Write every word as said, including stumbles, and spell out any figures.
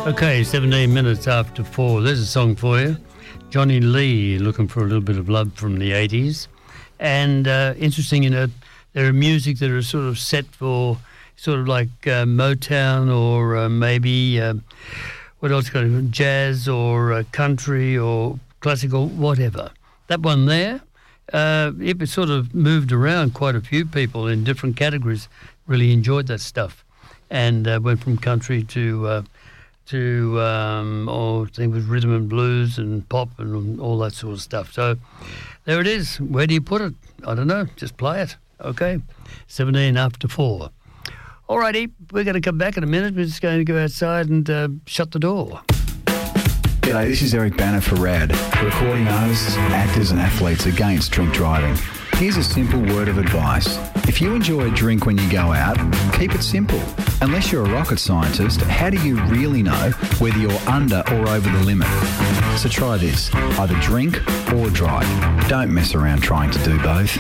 Okay, seventeen minutes after four. There's a song for you. Johnny Lee, looking for a little bit of love from the eighties. And uh, interesting, you know, there are music that are sort of set for sort of like uh, Motown or uh, maybe, uh, what else got it, jazz or uh, country or classical, whatever. That one there, uh, it sort of moved around. Quite a few people in different categories really enjoyed that stuff and uh, went from country to... Uh, to, um, oh, I think it was rhythm and blues and pop and all that sort of stuff. So there it is. Where do you put it? I don't know. Just play it. Okay. seventeen after four. All righty. We're going to come back in a minute. We're just going to go outside and uh, shut the door. G'day, this is Eric Banner for RAD, recording artists, actors and athletes against drink driving. Here's a simple word of advice. If you enjoy a drink when you go out, keep it simple. Unless you're a rocket scientist, how do you really know whether you're under or over the limit? So try this. Either drink or drive. Don't mess around trying to do both.